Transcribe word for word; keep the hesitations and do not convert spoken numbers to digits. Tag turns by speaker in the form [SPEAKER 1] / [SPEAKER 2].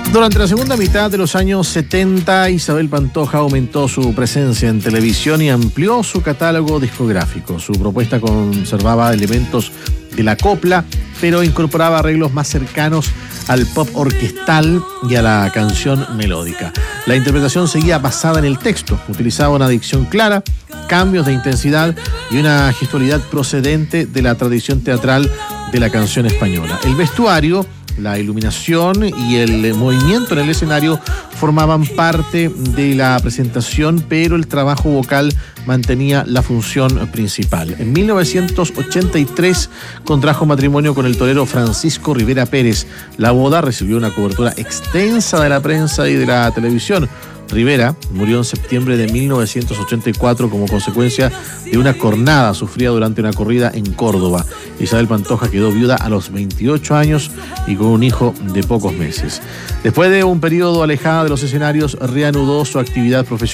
[SPEAKER 1] Durante la segunda mitad de los años setenta, Isabel Pantoja aumentó su presencia en televisión y amplió su catálogo discográfico. Su propuesta conservaba elementos de la copla, pero incorporaba arreglos más cercanos al pop orquestal y a la canción melódica. La interpretación seguía basada en el texto, utilizaba una dicción clara, cambios de intensidad y una gestualidad procedente de la tradición teatral de la canción española. El vestuario, la iluminación y el movimiento en el escenario formaban parte de la presentación, pero el trabajo vocal mantenía la función principal. En mil novecientos ochenta y tres contrajo matrimonio con el torero Francisco Rivera Pérez. La boda recibió una cobertura extensa de la prensa y de la televisión. Rivera murió en septiembre de mil novecientos ochenta y cuatro como consecuencia de una cornada sufrida durante una corrida en Córdoba. Isabel Pantoja quedó viuda a los veintiocho años y con un hijo de pocos meses. Después de un periodo alejada de los escenarios, reanudó su actividad profesional.